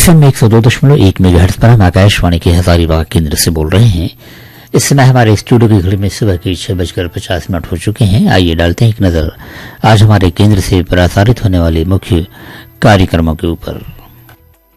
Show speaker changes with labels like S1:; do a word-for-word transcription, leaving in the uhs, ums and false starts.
S1: FM एक सौ दो दशमलव एक मेगाहर्ट्ज पर हम आकाशवाणी के हजारीबाग केंद्र से बोल रहे हैं। इस समय हमारे स्टूडियो की घड़ी में सुबह के छह बजकर पचास मिनट हो चुके हैं। आइए डालते हैं एक नजर आज हमारे केंद्र से प्रसारित होने वाले मुख्य कार्यक्रमों के ऊपर।